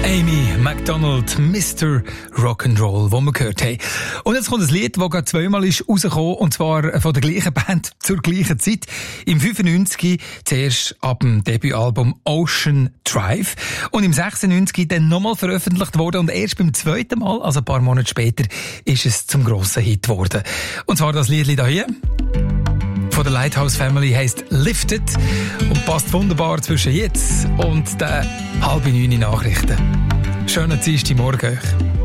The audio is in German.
Amy MacDonald, Mr. Rock'n'Roll, wo wir gehört haben. Und jetzt kommt ein Lied, das gerade zweimal ist rausgekommen, und zwar von der gleichen Band zur gleichen Zeit. Im 95 zuerst ab dem Debütalbum Ocean Drive und im 96 dann nochmal veröffentlicht worden, und erst beim zweiten Mal, also ein paar Monate später, ist es zum grossen Hit geworden. Und zwar das Liedli da hier von der Lighthouse Family heisst Lifted und passt wunderbar zwischen jetzt und den 8:30 Nachrichten. Schönen Dienstagmorgen euch.